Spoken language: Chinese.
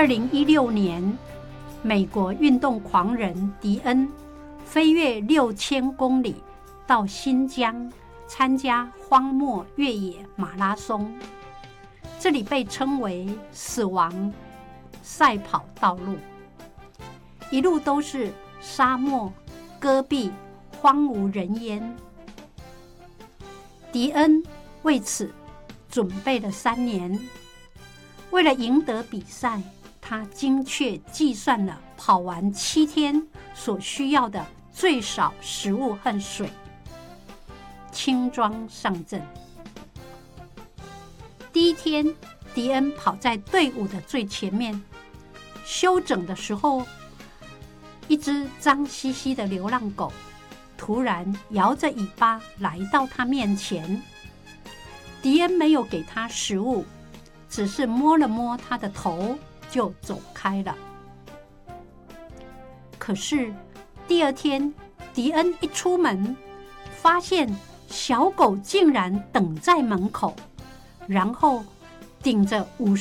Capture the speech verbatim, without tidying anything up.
二零一六年，美国运动狂人迪恩飞越六千公里到新疆参加荒漠越野马拉松，这里被称为死亡赛跑道路，一路都是沙漠、戈壁、荒无人烟。迪恩为此准备了三年，为了赢得比赛，他精确计算了跑完七天所需要的最少食物和水，轻装上阵。第一天，迪恩跑在队伍的最前面，休整的时候，一只脏兮兮的流浪狗突然摇着尾巴来到他面前。迪恩没有给他食物，只是摸了摸他的头就走开了。可是第二天，迪恩一出门，发现小狗竟然等在门口，然后顶着五